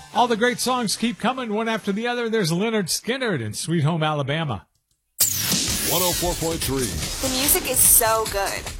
All the great songs keep coming one after the other. There's Leonard Skinner in Sweet Home Alabama. 104.3. The music is so good.